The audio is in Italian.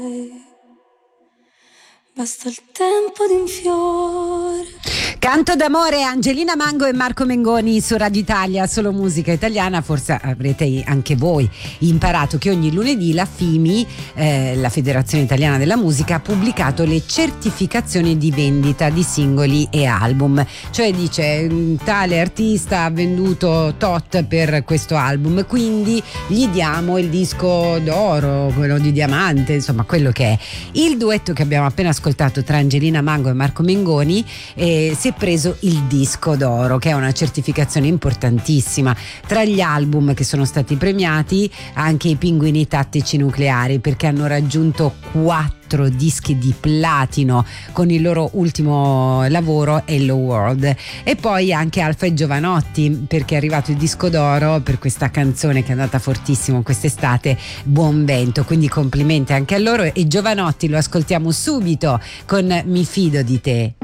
Basta il tempo di un fiore. Canto d'amore, Angelina Mango e Marco Mengoni su Radio Italia, solo musica italiana. Forse avrete anche voi imparato che ogni lunedì la FIMI, la Federazione Italiana della Musica, ha pubblicato le certificazioni di vendita di singoli e album. Cioè dice tale artista ha venduto tot per questo album, quindi gli diamo il disco d'oro, quello di diamante, insomma quello che è. Il duetto che abbiamo appena ascoltato tra Angelina Mango e Marco Mengoni si è preso il disco d'oro, che è una certificazione importantissima. Tra gli album che sono stati premiati anche i Pinguini Tattici Nucleari, perché hanno raggiunto 4 dischi di platino con il loro ultimo lavoro Hello World, e poi anche Alfa e Giovanotti, perché è arrivato il disco d'oro per questa canzone che è andata fortissimo quest'estate, Buon Vento, quindi complimenti anche a loro. E Giovanotti lo ascoltiamo subito con Mi fido di te.